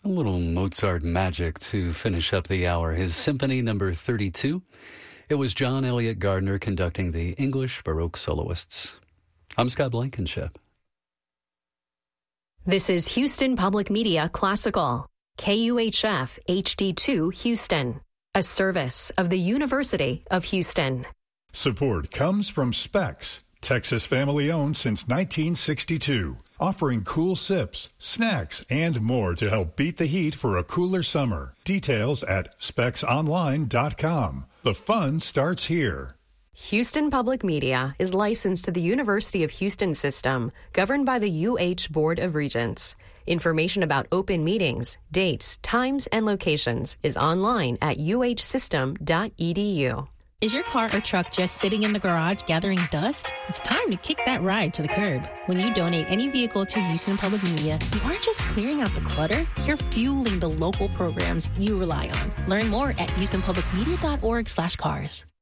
A little Mozart magic to finish up the hour. His Symphony Number 32. It was John Elliott Gardner conducting the English Baroque soloists. I'm Scott Blankenship. This is Houston Public Media Classical, KUHF HD2 Houston, a service of the University of Houston. Support comes from Specs, Texas family-owned since 1962, offering cool sips, snacks, and more to help beat the heat for a cooler summer. Details at specsonline.com. The fun starts here. Houston Public Media is licensed to the University of Houston system, governed by the UH Board of Regents. Information about open meetings, dates, times, and locations is online at uhsystem.edu. Is your car or truck just sitting in the garage gathering dust? It's time to kick that ride to the curb. When you donate any vehicle to Houston Public Media, you aren't just clearing out the clutter, you're fueling the local programs you rely on. Learn more at houstonpublicmedia.org/cars.